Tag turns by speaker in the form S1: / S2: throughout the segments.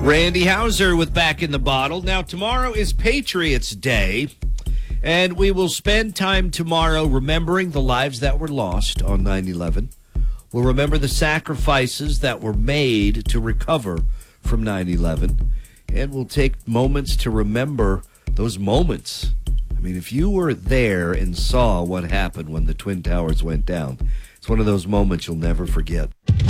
S1: Randy Hauser with Back in the Bottle. Now, tomorrow is Patriots Day, and we will spend time tomorrow remembering the lives that were lost on 9/11. We'll remember the sacrifices that were made to recover from 9/11, and we'll take moments to remember those moments. I mean, if you were there and saw what happened when the Twin Towers went down, it's one of those moments you'll never forget.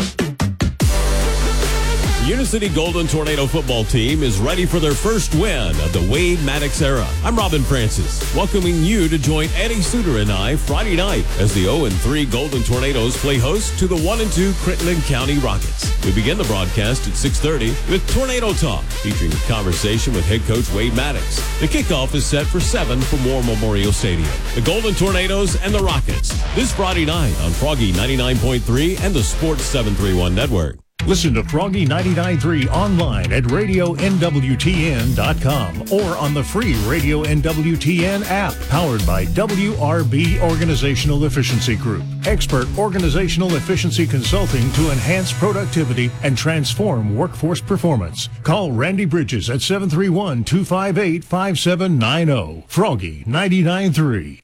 S2: The Unicity Golden Tornado football team is ready for their first win of the Wade Maddox era. I'm Robin Francis, welcoming you to join Eddie Suter and I Friday night as the 0-3 Golden Tornadoes play host to the 1-2 Crittenden County Rockets. We begin the broadcast at 6:30 with Tornado Talk, featuring a conversation with head coach Wade Maddox. The kickoff is set for 7 from War Memorial Stadium. The Golden Tornadoes and the Rockets, this Friday night on Froggy 99.3 and the Sports 731 Network.
S3: Listen to Froggy 99.3 online at RadioNWTN.com or on the free Radio NWTN app, powered by WRB Organizational Efficiency Group. Expert organizational efficiency consulting to enhance productivity and transform workforce performance. Call Randy Bridges at 731-258-5790. Froggy 99.3.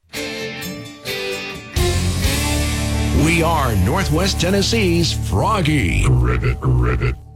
S4: We are Northwest Tennessee's Froggy.
S5: Rivet.